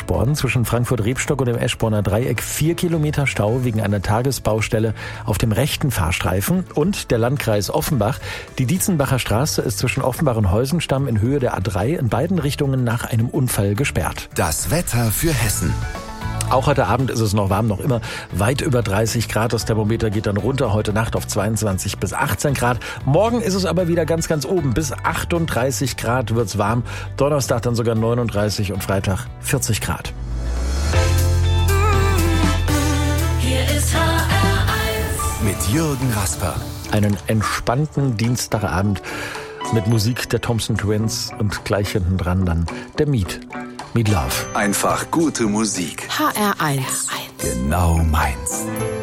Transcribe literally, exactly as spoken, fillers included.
Eschborn zwischen Frankfurt-Rebstock und dem Eschborner Dreieck vier Kilometer Stau wegen einer Tagesbaustelle auf dem rechten Fahrstreifen. Und der Landkreis Offenbach. Die Dietzenbacher Straße ist zwischen Offenbach und Heusenstamm in Höhe der A drei in beiden Richtungen nach einem Unfall gesperrt. Das Wetter für Hessen. Auch heute Abend ist es noch warm, noch immer weit über dreißig Grad. Das Thermometer geht dann runter, heute Nacht auf zweiundzwanzig bis achtzehn Grad. Morgen ist es aber wieder ganz, ganz oben. Bis achtunddreißig Grad wird's warm. Donnerstag dann sogar neununddreißig und Freitag vierzig Grad. Hier ist H R eins. Mit Jürgen Rasper. Einen entspannten Dienstagabend mit Musik der Thompson Twins und gleich hinten dran dann der Meat. Meat Love. Einfach gute Musik. H R eins. Genau meins.